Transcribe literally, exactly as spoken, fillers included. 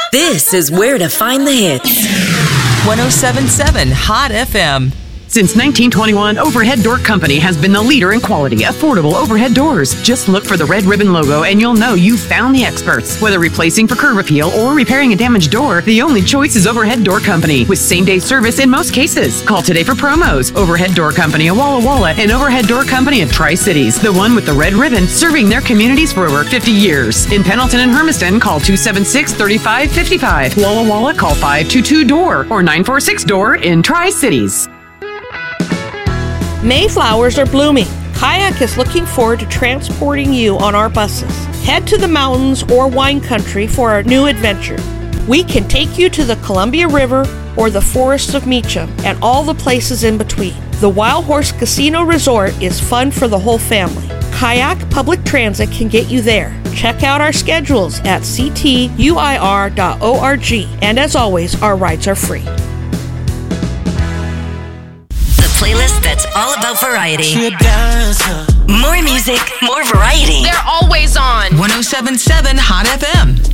This is where to find the hits. one oh seven point seven Hot F M. Since nineteen twenty-one, Overhead Door Company has been the leader in quality, affordable overhead doors. Just look for the red ribbon logo and you'll know you found the experts. Whether replacing for curb appeal or repairing a damaged door, the only choice is Overhead Door Company, with same-day service in most cases. Call today for promos. Overhead Door Company of Walla Walla and Overhead Door Company of Tri-Cities, the one with the red ribbon, serving their communities for over fifty years. In Pendleton and Hermiston, call two seven six, three five five five. Walla Walla, call five two two D O O R or nine four six D O O R in Tri-Cities. Mayflowers are blooming. Kayak is looking forward to transporting you on our buses. Head to the mountains or wine country for our new adventure. We can take you to the Columbia River or the forests of Meacham and all the places in between. The Wild Horse Casino Resort is fun for the whole family. Kayak Public Transit can get you there. Check out our schedules at c t u i r dot org. And as always, our rides are free. Playlist that's all about variety. More music, more variety. They're always on. one oh seven point seven Hot F M.